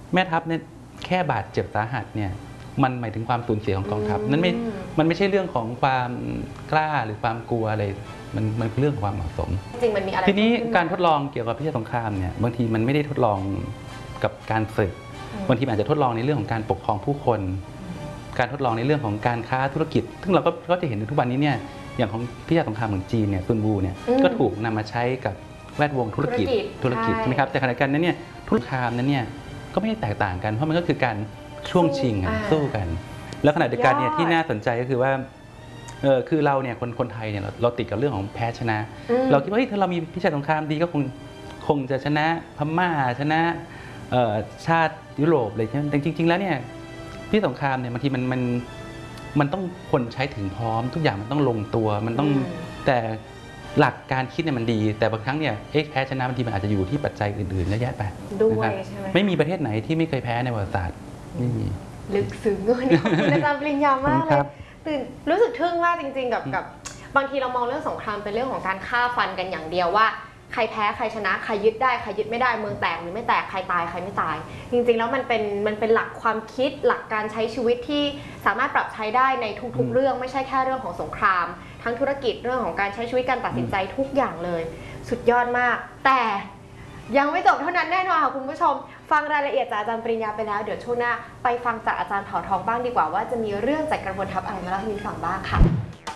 แม่ทัพเนี่ยแค่บาดเจ็บสาหัสเนี่ยมันหมายถึงความสูญเสียของกองทัพนั้นมันไม่ใช่เรื่องของความกล้าหรือความกลัวอะไรมันเป็นเรื่องของความเหมาะสมจริงมันมีอะไรทีนี้การทดลองเกี่ยวกับพิชาสงครามเนี่ยบางทีมันไม่ได้ทดลองกับการฝึกบางทีอาจจะทดลองในเรื่องของการปกครองผู้คนการทดลองในเรื่องของการค้าธุรกิจซึ่งเราก็จะเห็นในทุกวันนี้เนี่ยอย่างของพิชาสงครามของจีนเนี่ยซุนวูเนี่ยก็ถูกนำมาใช้กับแวดวงธุรกิจใช่ไหมครับแต่ขณะเดียวกันนั้นเนี่ยธุรกิจนั้นเนี่ยก็ไม่ได้แตกต่างกันเพราะมันก็คือการช่วงชิงสู้กันแล้วขณะเดียวกันเนี่ยที่น่าสนใจก็คือว่าคือเราเนี่ยคนไทยเนี่ยเราติดกับเรื่องของแพ้ชนะเราคิดว่าถ้าเรามีพิชัยสงครามดีก็คงจะชนะพม่าชนะชาติยุโรปเลยใช่ไหมแต่จริงๆแล้วเนี่ยพิชัยสงครามเนี่ยบางทีมันต้องคนใช้ถึงพร้อมทุกอย่างมันต้องลงตัวมันต้องแต่หลักการคิดเนี่ยมันดีแต่บางครั้งเนี่ยแพ้ชนะบางทีมันอาจจะอยู่ที่ปัจจัยอื่นๆเยอะแยะไปด้วยใช่ไหมไม่มีประเทศไหนที่ไม่เคยแพ้ในประวัติศาสตร์ไม่มีลึกซึ้งเลยขอบคุณอาจารย์ปริญญามากเลยตื่นรู้สึกทึ่งมากจริงๆกับบางทีเรามองเรื่องสงครามเป็นเรื่องของการฆ่าฟันกันอย่างเดียวว่าใครแพ้ใครชนะใครยึดได้ใครยึดไม่ได้เมืองแตกหรือไม่แตกใครตายใครไม่ตายจริงๆแล้วมันเป็นหลักความคิดหลักการใช้ชีวิตที่สามารถปรับใช้ได้ในทุกๆเรื่องไม่ใช่แค่เรื่องของสงครามทั้งธุรกิจเรื่องของการใช้ชีวิตการตัดสินใจทุกอย่างเลยสุดยอดมากแต่ยังไม่จบเท่านั้นแน่นอนค่ะคุณผู้ชมฟังรายละเอียดจากอาจารย์ปริญญาไปแล้วเดี๋ยวช่วงหน้าไปฟังจากอาจารย์เผ่าทองบ้างดีกว่าว่าจะมีเรื่องจากกระบวนทัพอะไรมาเล่าให้ฟังบ้างค่ะ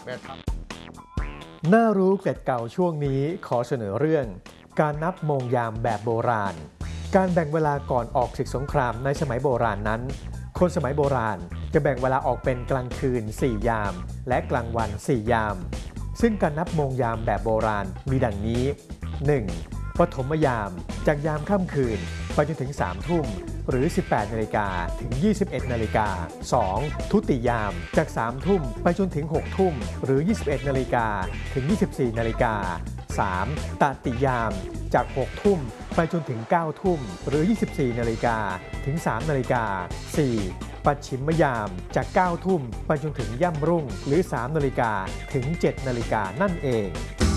น่ารู้เกร็ดเก่าช่วงนี้ขอเสนอเรื่องการนับโมงยามแบบโบราณการแบ่งเวลาก่อนออกศึกสงครามในสมัยโบราณนั้นคนสมัยโบราณจะแบ่งเวลาออกเป็นกลางคืน4ยามและกลางวัน4ยามซึ่งการนับโมงยามแบบโบราณมีดังนี้ 1. ปฐมยามจากยามค่ำคืนไปจนถึง3 ทุ่มหรือ18 นาฬิกาถึง21 นาฬิกา 2. ทุติยามจาก3 ทุ่มไปจนถึง6 ทุ่มหรือ21 นาฬิกาถึง24 นาฬิกา 3. ตติยามจาก6 ทุ่มไปจนถึง9 ทุ่มหรือ24 นาฬิกาถึง3 นาฬิกา 4. ปัจฉิมยามจาก9 ทุ่มไปจนถึงย่ำรุ่งหรือ3 นาฬิกาถึง7 นาฬิกานั่นเอง